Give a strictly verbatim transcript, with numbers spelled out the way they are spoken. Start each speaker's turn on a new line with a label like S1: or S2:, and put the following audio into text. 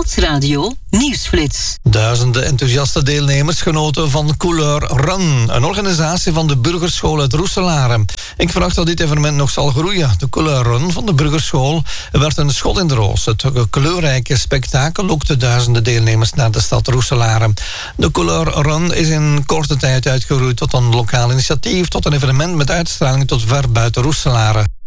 S1: Stadsradio Nieuwsflits.
S2: Duizenden enthousiaste deelnemers genoten van Couleur Run, een organisatie van de Burgerschool uit Roeselare. Ik verwacht dat dit evenement nog zal groeien. De Couleur Run van de Burgerschool werd een schot in de roos. Het kleurrijke spektakel lokte duizenden deelnemers naar de stad Roeselare. De Couleur Run is in korte tijd uitgegroeid tot een lokaal initiatief, tot een evenement met uitstraling tot ver buiten Roeselare.